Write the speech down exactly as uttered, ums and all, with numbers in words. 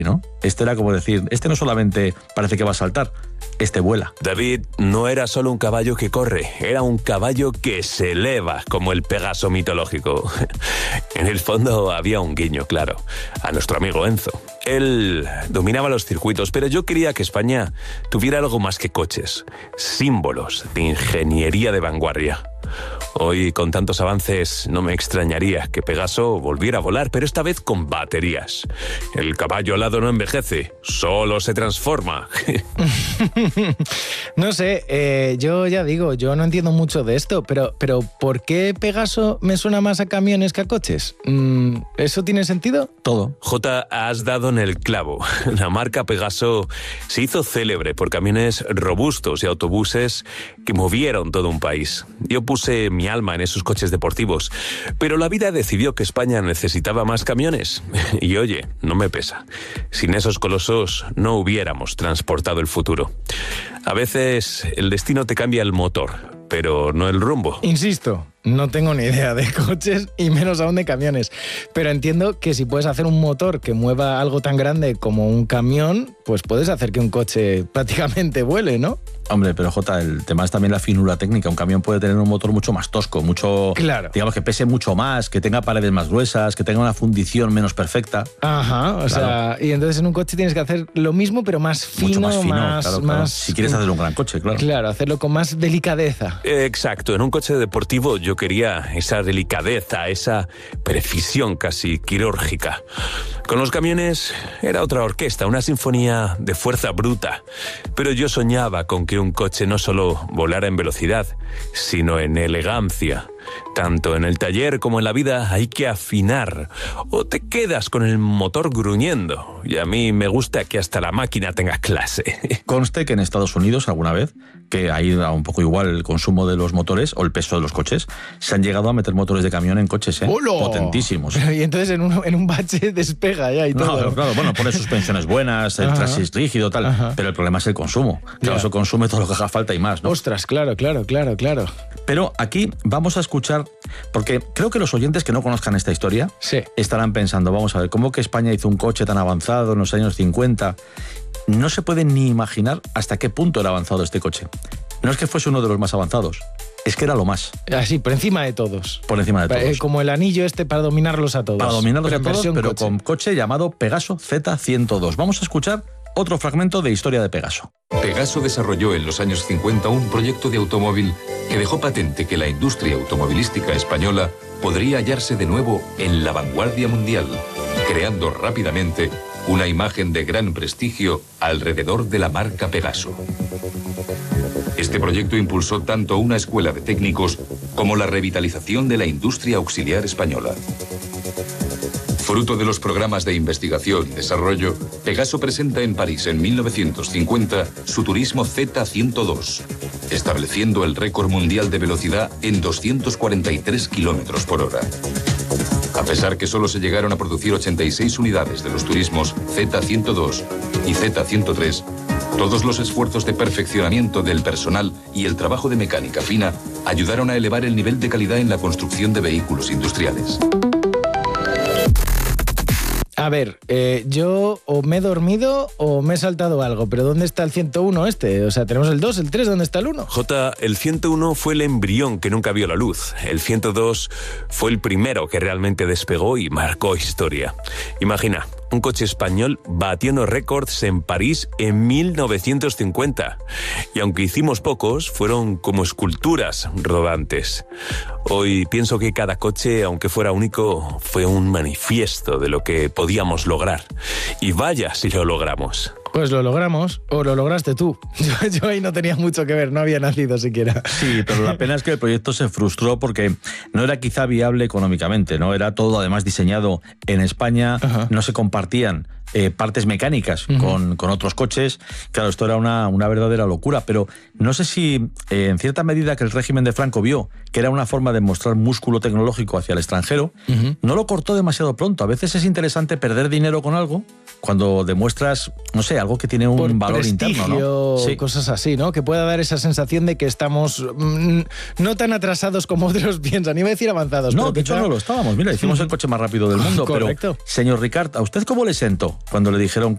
¿no? Este era como decir, este no solamente parece que va a saltar, este vuela. David no era solo un caballo que corre, era un caballo que se eleva, como el Pegaso mitológico. En el fondo había un guiño, claro, a nuestro amigo Enzo. Él dominaba los circuitos, pero yo quería que España tuviera algo más que coches, símbolos de ingeniería de vanguardia. Hoy, con tantos avances, no me extrañaría que Pegaso volviera a volar, pero esta vez con baterías. El caballo alado no envejece, solo se transforma. No sé, eh, yo ya digo, yo no entiendo mucho de esto, pero, pero ¿por qué Pegaso me suena más a camiones que a coches? Mm, ¿Eso tiene sentido? Todo. Jota, has dado en el clavo. La marca Pegaso se hizo célebre por camiones robustos y autobuses que movieron todo un país. Yo puse mi alma en esos coches deportivos, pero la vida decidió que España necesitaba más camiones. Y oye, no me pesa. Sin esos colosos no hubiéramos transportado el futuro. A veces el destino te cambia el motor, pero no el rumbo. Insisto, no tengo ni idea de coches y menos aún de camiones, pero entiendo que si puedes hacer un motor que mueva algo tan grande como un camión, pues puedes hacer que un coche prácticamente vuele, ¿no? Hombre, pero Jota, el tema es también la finura técnica. Un camión puede tener un motor mucho más tosco, mucho, claro, digamos, que pese mucho más, que tenga paredes más gruesas, que tenga una fundición menos perfecta. Ajá, o claro. sea, y entonces en un coche tienes que hacer lo mismo, pero más fino, mucho más fino, más, claro, más... claro. Si quieres hacer un gran coche, claro. Claro, hacerlo con más delicadeza. Exacto, en un coche deportivo yo quería esa delicadeza, esa precisión casi quirúrgica. Con los camiones era otra orquesta, una sinfonía de fuerza bruta. Pero yo soñaba con que un coche no solo volara en velocidad, sino en elegancia. Tanto en el taller como en la vida hay que afinar, o te quedas con el motor gruñendo. Y a mí me gusta que hasta la máquina tenga clase. Conste que en Estados Unidos alguna vez, que ahí da un poco igual el consumo de los motores o el peso de los coches, se han llegado a meter motores de camión en coches, ¿eh? ¡Hola! Potentísimos. Y entonces en un, en un bache despega ya y todo. No, pero claro, bueno, pone suspensiones buenas, el Ajá. chasis rígido, tal, Ajá. pero el problema es el consumo. Claro, ya. Eso consume todo lo que haga falta y más, ¿no? Ostras, claro, claro, claro, claro. Pero aquí vamos a escuchar, porque creo que los oyentes que no conozcan esta historia sí. estarán pensando, vamos a ver, ¿cómo que España hizo un coche tan avanzado en los años cincuenta? No se pueden ni imaginar hasta qué punto era avanzado este coche. No es que fuese uno de los más avanzados, es que era lo más. Así, por encima de todos. Por encima de todos. Eh, como el anillo este para dominarlos a todos. Para dominarlos pero a todos, pero coche. con coche llamado Pegaso Z ciento dos. Vamos a escuchar otro fragmento de historia de Pegaso. Pegaso desarrolló en los años cincuenta un proyecto de automóvil que dejó patente que la industria automovilística española podría hallarse de nuevo en la vanguardia mundial, creando rápidamente una imagen de gran prestigio alrededor de la marca Pegaso. Este proyecto impulsó tanto una escuela de técnicos como la revitalización de la industria auxiliar española. Fruto de los programas de investigación y desarrollo, Pegaso presenta en París en mil novecientos cincuenta su turismo Z ciento dos, estableciendo el récord mundial de velocidad en doscientos cuarenta y tres kilómetros por hora. A pesar que solo se llegaron a producir ochenta y seis unidades de los turismos Z ciento dos y Z ciento tres, todos los esfuerzos de perfeccionamiento del personal y el trabajo de mecánica fina ayudaron a elevar el nivel de calidad en la construcción de vehículos industriales. A ver, eh, yo o me he dormido o me he saltado algo, pero ¿dónde está el ciento uno este? O sea, tenemos el dos, el tres, ¿dónde está el uno? Jota, el ciento uno fue el embrión que nunca vio la luz. El ciento dos fue el primero que realmente despegó y marcó historia. Imagina, un coche español batiendo récords en París en mil novecientos cincuenta. Y aunque hicimos pocos, fueron como esculturas rodantes. Hoy pienso que cada coche, aunque fuera único, fue un manifiesto de lo que podíamos lograr. Y vaya si lo logramos. Pues lo logramos, o lo lograste tú. Yo, yo ahí no tenía mucho que ver, no había nacido siquiera. Sí, pero la pena es que el proyecto se frustró porque no era quizá viable económicamente, ¿no? Era todo además diseñado en España, Ajá. no se compartían eh, partes mecánicas uh-huh. con, con otros coches. Claro, esto era una, una verdadera locura, pero no sé si eh, en cierta medida que el régimen de Franco vio que era una forma de mostrar músculo tecnológico hacia el extranjero, uh-huh. no lo cortó demasiado pronto. A veces es interesante perder dinero con algo cuando demuestras, no sé, algo que tiene un Por valor interno, ¿no? Sí. Cosas así, ¿no? Que pueda dar esa sensación de que estamos mmm, no tan atrasados como otros piensan. Iba a decir avanzados. No, pero de hecho quizá... no lo estábamos. Mira, hicimos el coche más rápido del mundo. Correcto. Pero, señor Ricard, ¿a usted cómo le sentó cuando le dijeron